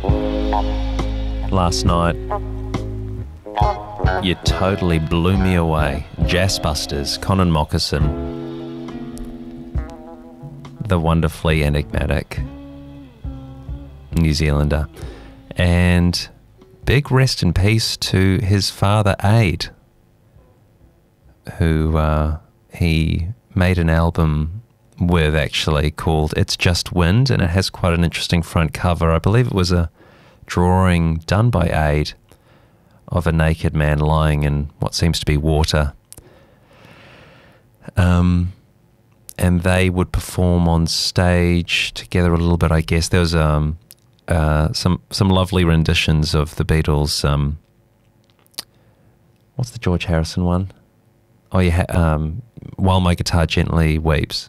Last night, you totally blew me away. Jazzbusters, Conan Mockasin, the wonderfully enigmatic New Zealander. And big rest in peace to his father, Ade, who he made an album with, actually, called It's Just Wind, and it has quite an interesting front cover. I believe it was a drawing done by Ade of a naked man lying in what seems to be water. And they would perform on stage together a little bit, I guess. There was some lovely renditions of the Beatles. What's the George Harrison one? Oh, yeah, While My Guitar Gently Weeps.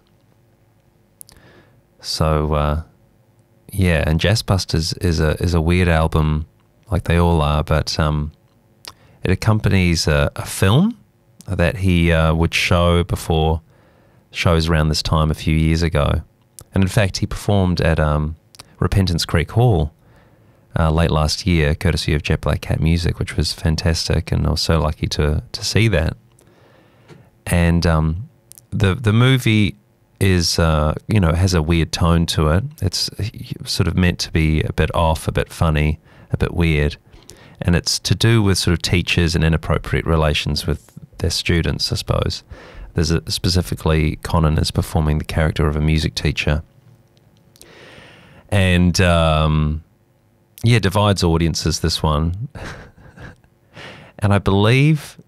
So, yeah, and Jazzbusters is a weird album, like they all are, but it accompanies a film that he would show before shows around this time a few years ago. And in fact, he performed at Repentance Creek Hall late last year, courtesy of Jet Black Cat Music, which was fantastic, and I was so lucky to see that. And the movie is, has a weird tone to it. It's sort of meant to be a bit off, a bit funny, a bit weird. And it's to do with sort of teachers and inappropriate relations with their students, I suppose. There's specifically, Conan is performing the character of a music teacher. And, divides audiences, this one. And I believe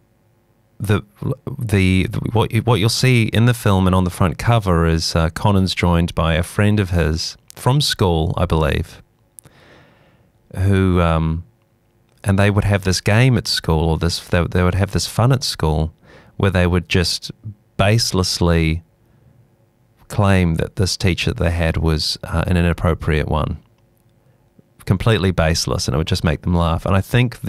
what you'll see in the film and on the front cover is Conan's joined by a friend of his from school, I believe, who and they would have this game at school, or they would have this fun at school where they would just baselessly claim that this teacher they had was an inappropriate one, completely baseless, and it would just make them laugh. And I think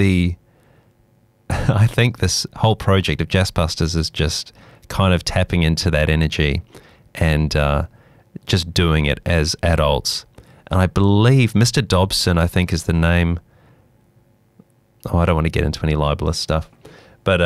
I think this whole project of Jazzbusters is just kind of tapping into that energy and just doing it as adults. And I believe Mr. Dobson, I think, is the name. Oh, I don't want to get into any libelous stuff. But,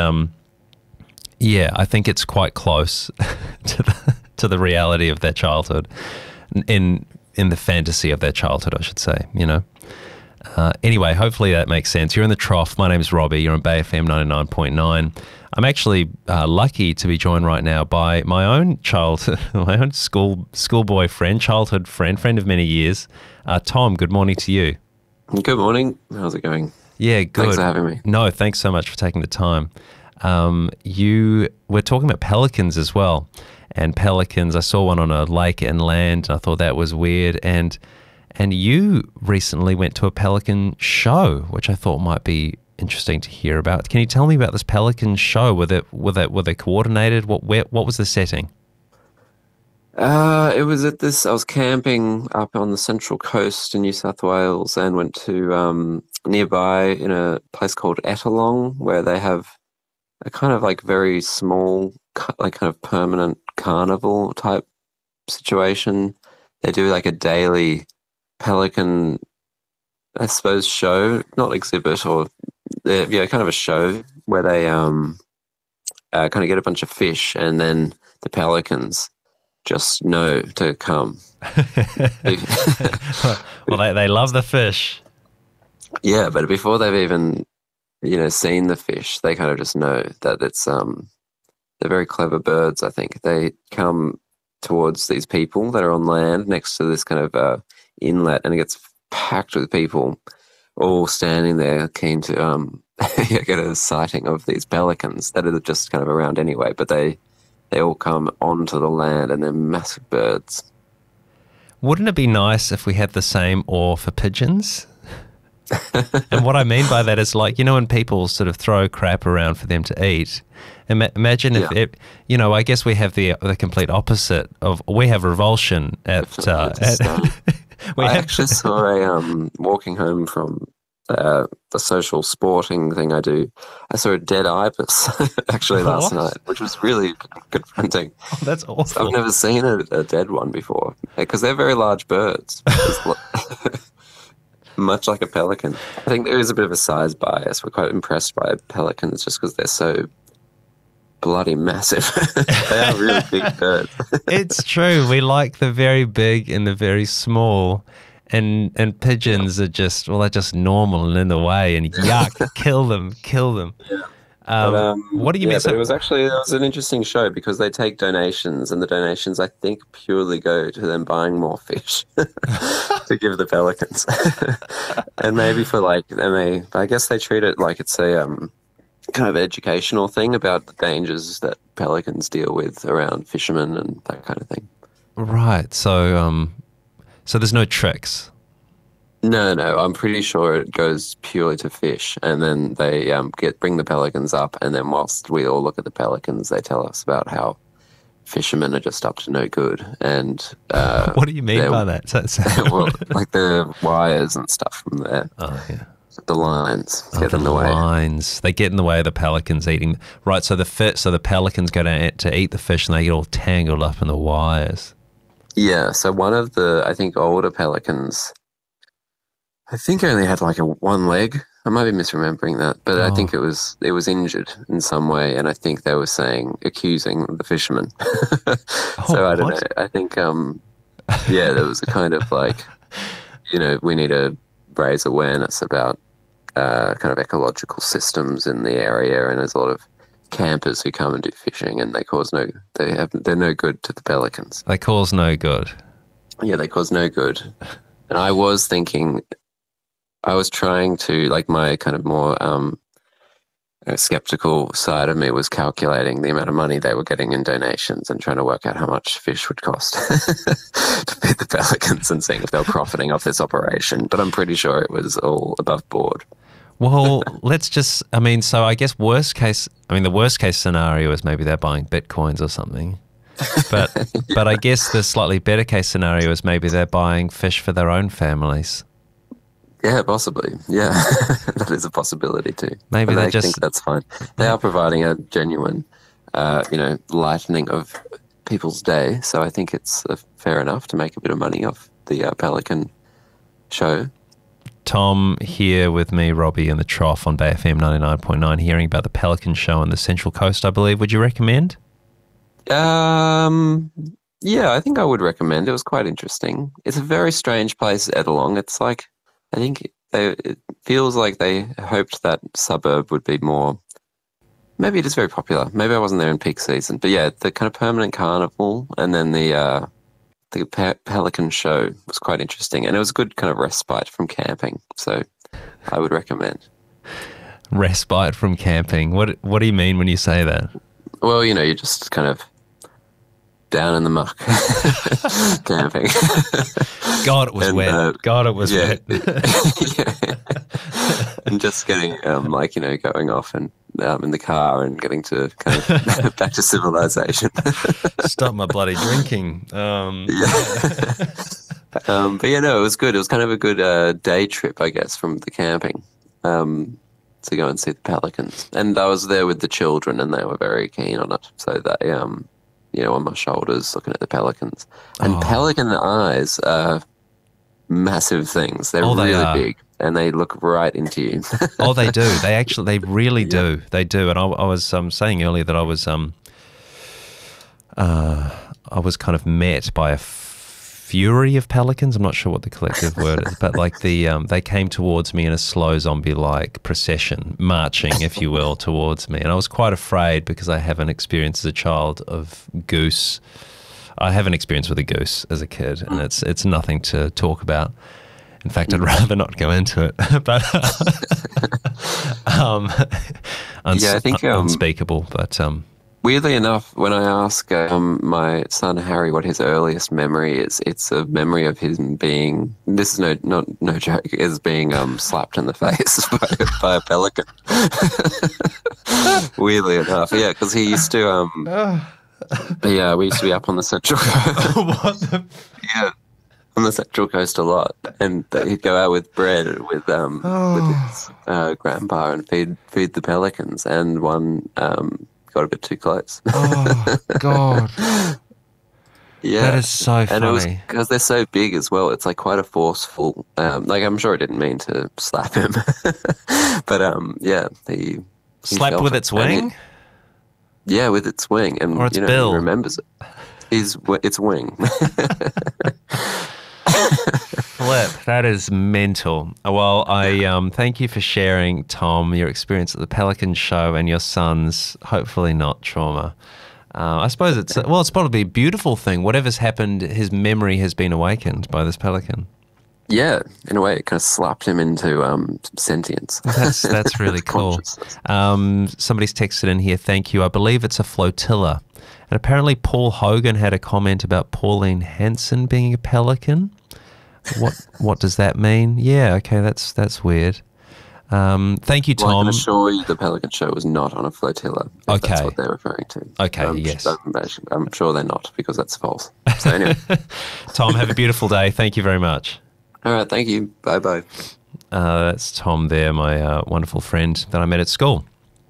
I think it's quite close to the reality of their childhood, in the fantasy of their childhood, I should say, Anyway, hopefully that makes sense. You're in the Trough. My name is Robbie. You're on Bay FM 99.9. I'm actually lucky to be joined right now by my own my own schoolboy friend, childhood friend of many years. Tom, good morning to you. Good morning. How's it going? Yeah, good. Thanks for having me. No, thanks so much for taking the time. We're talking about pelicans as well. And pelicans, I saw one on a lake inland, and I thought that was weird. And you recently went to a pelican show, which I thought might be interesting to hear about. Can you tell me about this pelican show? Were they coordinated? What was the setting? It was at this. I was camping up on the Central Coast in New South Wales, and went to nearby in a place called Ettalong, where they have a kind of like very small, like kind of permanent carnival type situation. They do like a daily pelican, I suppose, show, not exhibit, or kind of a show where they kind of get a bunch of fish, and then the pelicans just know to come. Well, they love the fish. Yeah, but before they've even seen the fish, they kind of just know that it's they're very clever birds. I think they come towards these people that are on land next to this kind of inlet, and it gets packed with people all standing there keen to get a sighting of these pelicans that are just kind of around anyway, but they all come onto the land, and they're massive birds. Wouldn't it be nice if we had the same awe for pigeons? And what I mean by that is, like, when people sort of throw crap around for them to eat, imagine if it, I guess we have the complete opposite of, we have revulsion at I actually saw a walking home from the social sporting thing I do. I saw a dead ibis actually last night, which was really confronting. Oh, that's awful. So I've never seen a dead one before, because they're very large birds. much like a pelican. I think there is a bit of a size bias. We're quite impressed by pelicans just because they're so bloody massive. They are really big birds. It's true. We like the very big and the very small. And pigeons are just, well, they're just normal and in the way, and yuck, kill them. What do you mean? But it was an interesting show because they take donations, and the donations I think purely go to them buying more fish to give the pelicans, and maybe for I guess they treat it like it's a kind of educational thing about the dangers that pelicans deal with around fishermen and that kind of thing. Right. So there's no tricks. No, I'm pretty sure it goes purely to fish, and then they bring the pelicans up, and then whilst we all look at the pelicans, they tell us about how fishermen are just up to no good. And what do you mean by that? Well, like the wires and stuff from there. Oh yeah, the lines get in the way. Lines, they get in the way of the pelicans eating. Right, so the pelicans go down to eat the fish, and they get all tangled up in the wires. Yeah, so one of the, I think, older pelicans, I think only had like one leg. I might be misremembering that, but I think it was injured in some way, and I think they were accusing the fishermen. So I don't know. I think, there was a kind of like, we need to raise awareness about kind of ecological systems in the area, and there's a lot of campers who come and do fishing, and they're no good to the pelicans. They cause no good. Yeah, they cause no good. And I was trying to, like, my kind of more skeptical side of me was calculating the amount of money they were getting in donations and trying to work out how much fish would cost to feed the pelicans and seeing if they were profiting off this operation. But I'm pretty sure it was all above board. Well, so I guess the worst case scenario is maybe they're buying Bitcoins or something. But I guess the slightly better case scenario is maybe they're buying fish for their own families. Yeah, possibly. Yeah, that is a possibility too. Maybe I think that's fine. They are providing a genuine, lightening of people's day. So I think it's fair enough to make a bit of money off the Pelican show. Tom here with me, Robbie, in the Trough on Bay FM 99.9, hearing about the Pelican show on the Central Coast, I believe. Would you recommend? Yeah, I think I would recommend. It was quite interesting. It's a very strange place, Ettalong. It's like, I think it feels like they hoped that suburb would be more, maybe it is very popular. Maybe I wasn't there in peak season. But yeah, the kind of permanent carnival and then the Pelican show was quite interesting, and it was a good kind of respite from camping. So I would recommend. Respite from camping. What do you mean when you say that? Well, you're just kind of down in the muck camping. God, it was wet. God, it was wet. And just getting going off and in the car and getting to kind of back to civilization. Stop my bloody drinking. But it was good. It was kind of a good day trip, I guess, from the camping to go and see the pelicans. And I was there with the children, and they were very keen on it. So they, on my shoulders, looking at the pelicans. And pelican eyes are massive things. They're really big. And they look right into you. Oh, they do. They really do. They do. And I was saying earlier that I was kind of met by a fury of pelicans. I'm not sure what the collective word is, but like they came towards me in a slow zombie-like procession, marching, if you will, towards me. And I was quite afraid because I have an experience as a child of goose. I have an experience with a goose as a kid, and it's nothing to talk about. In fact, I'd rather not go into it. But I think unspeakable. But weirdly enough, when I ask my son Harry what his earliest memory is, it's a memory of him being, this is no joke, is being slapped in the face by a pelican. Weirdly enough, yeah, because he used to we used to be up on the Central Coast. What the? Yeah. On the Central Coast a lot, and he'd go out with bread with his grandpa and feed the pelicans, and one got a bit too close. Oh God! Yeah, That is so and it was funny. because they're so big as well. It's like quite a forceful. Like I'm sure I didn't mean to slap him, but yeah, he Slapped felt with it. its And wing? yeah, with its wing, Or and its he bill? remembers it. Its wing. Flip, that is mental. Well, I thank you for sharing, Tom, your experience at the Pelican Show and your son's hopefully not trauma. I suppose it's probably a beautiful thing. Whatever's happened, his memory has been awakened by this pelican. Yeah, in a way, it kind of slapped him into some sentience. That's really cool. Somebody's texted in here. Thank you. I believe it's a flotilla, and apparently Paul Hogan had a comment about Pauline Hanson being a pelican. What does that mean? Yeah, okay, that's weird. Thank you, Tom. Well, I can assure you the Pelican Show was not on a flotilla, if that's what they're referring to. Okay, yes. I'm sure they're not, because that's false. So anyway. Tom, have a beautiful day. Thank you very much. All right, thank you. Bye-bye. That's Tom there, my wonderful friend that I met at school.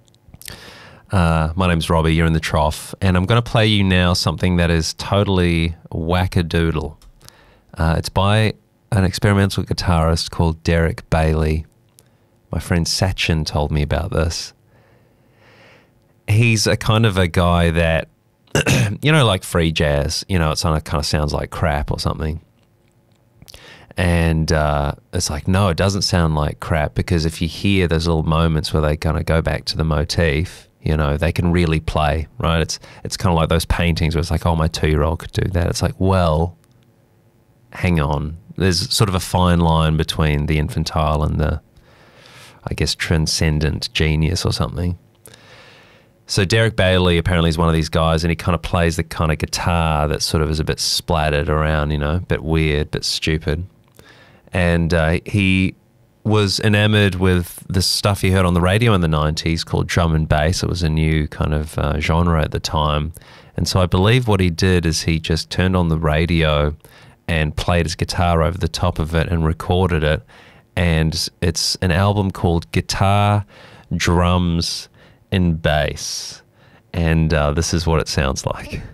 My name's Robbie, you're in the trough, and I'm going to play you now something that is totally wackadoodle. It's by an experimental guitarist called Derek Bailey. My friend Sachin told me about this. He's a kind of a guy that, like free jazz, it kind of sounds like crap or something. And it's like, no, it doesn't sound like crap, because if you hear those little moments where they kind of go back to the motif, they can really play, right? It's kind of like those paintings where it's like, oh, my 2-year-old could do that. It's like, well, hang on. There's sort of a fine line between the infantile and the, I guess, transcendent genius or something. So Derek Bailey apparently is one of these guys, and he kind of plays the kind of guitar that sort of is a bit splattered around, a bit weird, bit stupid. And he was enamored with the stuff he heard on the radio in the 90s called drum and bass. It was a new kind of genre at the time. And so I believe what he did is he just turned on the radio and played his guitar over the top of it and recorded it. And it's an album called Guitar, Drums, and Bass. And this is what it sounds like.